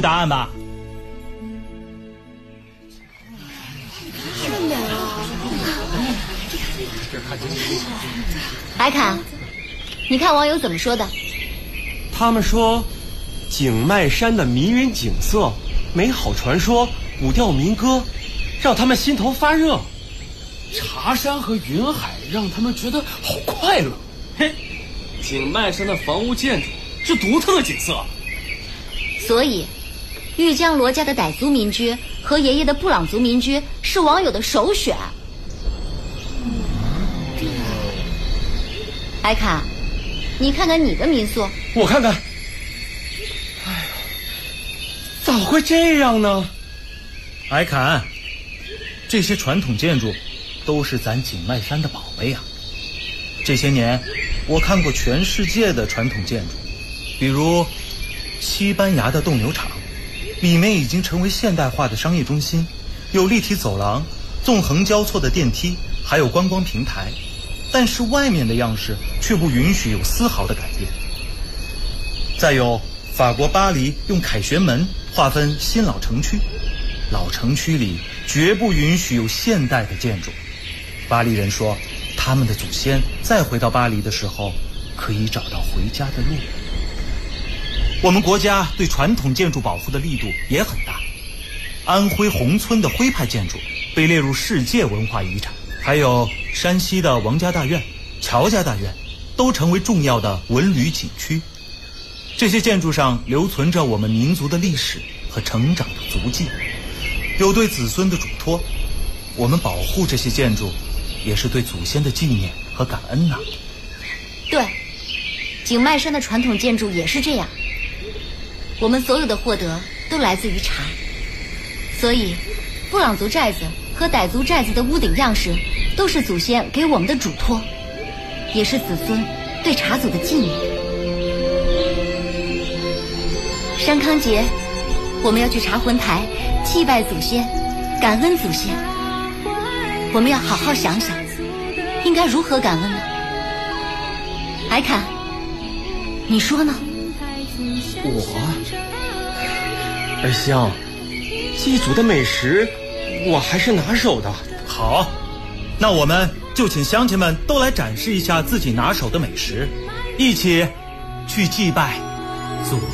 答案吧？ 真美啊！ 白侃，你看网友怎么说的？ 他们说，景迈山的迷人景色、美好传说、古调民歌，让他们心头发热。 茶山和云海让他们觉得好快乐。 嘿，景迈山的房屋建筑是独特的景色。 所以，玉江罗家的傣族民居和爷爷的布朗族民居是网友的首选。白侃，你看看你的民宿。 我看看。哎呀，咋会这样呢？ 白侃，这些传统建筑都是咱景迈山的宝贝啊！这些年，我看过全世界的传统建筑，比如西班牙的斗牛场，里面已经成为现代化的商业中心，有立体走廊、纵横交错的电梯，还有观光平台，但是外面的样式却不允许有丝毫的改变。再有法国巴黎用凯旋门划分新老城区，老城区里绝不允许有现代的建筑。巴黎人说，他们的祖先再回到巴黎的时候，可以找到回家的路。我们国家对传统建筑保护的力度也很大，安徽宏村的徽派建筑被列入世界文化遗产，还有山西的王家大院、乔家大院都成为重要的文旅景区。这些建筑上留存着我们民族的历史和成长的足迹，有对子孙的嘱托。我们保护这些建筑，也是对祖先的纪念和感恩呐。 对，景迈山的传统建筑也是这样。我们所有的获得都来自于茶，所以布朗族寨子和傣族寨子的屋顶样式都是祖先给我们的嘱托，也是子孙对茶祖的纪念。山康节，我们要去茶魂台祭拜祖先，感恩祖先。我们要好好想想，应该如何感恩呢？白侃，你说呢？ 二香，祭祖的美食我还是拿手的。 好，那我们就请乡亲们都来展示一下自己拿手的美食，一起去祭拜祖